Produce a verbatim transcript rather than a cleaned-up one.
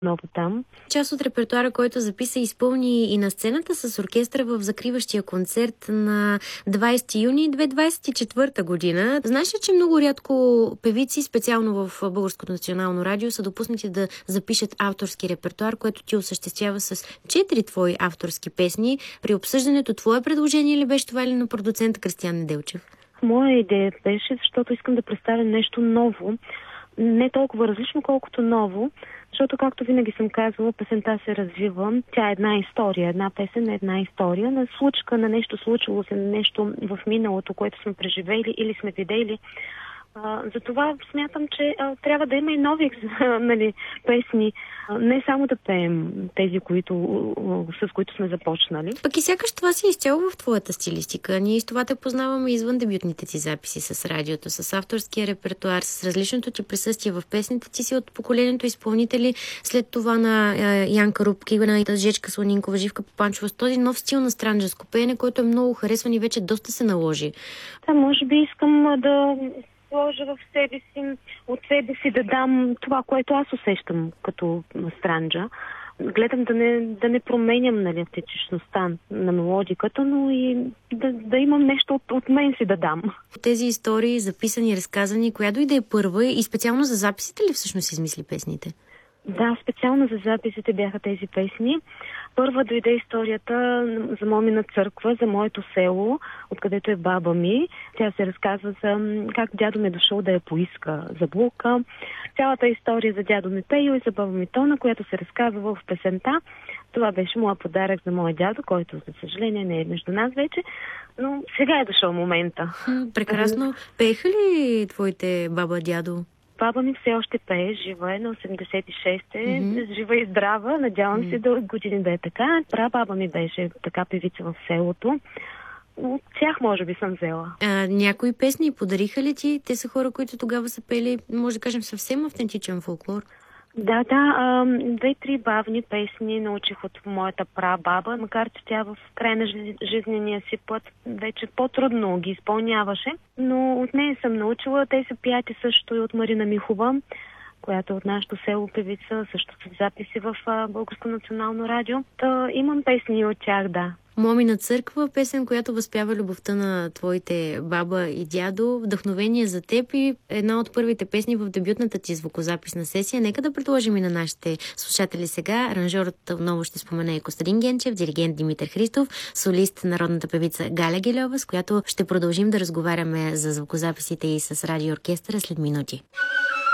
много там. Част от репертуара, който записа и изпълни и на сцената с оркестъра в закриващия концерт на двадесети юни две хиляди двадесет и четвърта година. Знаеш ли, че много рядко певици, специално в Българското национално радио, са допуснати да запишат авторски репертуар, което ти осъществява с четири твои авторски песни. При обсъждането твое предложение ли беше това или на продуцент Кристиян Неделчев? Моя идея беше, защото искам да представя нещо ново. Не толкова различно, колкото ново, защото, както винаги съм казвала, песента се развива. Тя е една история, една песен е една история, на случка, на нещо случило се, на нещо в миналото, което сме преживели или сме видели. А, затова смятам, че а, трябва да има и нови нали, песни, а, не само да пеем тези, които, а, с които сме започнали. Пък и сякаш това си изцяло в твоята стилистика. Ние с това те познаваме извън дебютните ти записи с радиото, с авторския репертуар, с различното ти присъствие в песните. Ти си от поколението изпълнители след това на е, Янка Рупки, на Жечка Слонинкова, Живка Попанчова, с този нов стил на странджаско пеене, който е много харесван и вече доста се наложи. Да, може би искам да сложа в себе си, от себе си да дам това, което аз усещам като странджа. Гледам да не, да не променям, нали, автентичността на мелодиката, но и да, да имам нещо от, от мен си да дам. Тези истории, записани, разказани, коя дойде първа и специално за записите ли всъщност измисли песните? Да, специално за записите бяха тези песни. Първа дойде историята за Момина църква, за моето село, откъдето е баба ми. Тя се разказва за как дядо ми е дошъл да я поиска за булка. Цялата история за дядо ми Пейо и за баба ми Тона, която се разказва в песента. Това беше моя подарък за моя дядо, който, за съжаление, не е между нас вече, но сега е дошъл момента. Хм, прекрасно. Пееха ли твоите баба, дядо? Баба ми все още пее, жива е, на осемдесет и шест е, mm-hmm. жива и здрава. Надявам mm-hmm. се да години да е така. Прабаба ми беше така певица в селото. От тях може би съм взела. А, някои песни подариха ли ти? Те са хора, които тогава са пели, може да кажем, съвсем автентичен фолклор. Да, да. Две-три бавни песни научих от моята прабаба, макар че тя в края на жизнения си път вече по-трудно ги изпълняваше. Но от нея съм научила. Те са пияти също и от Марина Михова, която е от нашото село певица, също с записи в Българско национално радио. Та имам песни от тях, да. Момина църква, песен, която възпява любовта на твоите баба и дядо, вдъхновение за теб и една от първите песни в дебютната ти звукозаписна сесия. Нека да предложим и на нашите слушатели сега. Аранжьорът отново ще спомена и Костадин Генчев, диригент Димитър Христов, солист народната певица Галя Гельова, с която ще продължим да разговаряме за звукозаписите и с радиооркестъра след минути.